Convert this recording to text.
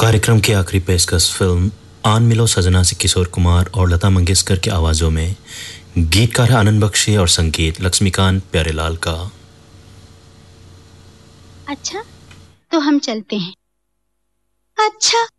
कार्यक्रम की आखिरी पेशकश फिल्म आन मिलो सजना से किशोर कुमार और लता मंगेशकर की आवाजों में, गीतकार आनंद बख्शी और संगीत लक्ष्मीकांत प्यारेलाल का। अच्छा, तो हम चलते हैं। अच्छा